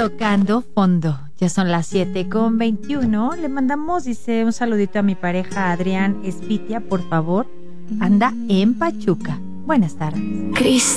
Tocando fondo. Ya son las 7:21. Le mandamos, dice, un saludito a mi pareja Adrián Espitia, por favor. Anda en Pachuca. Buenas tardes.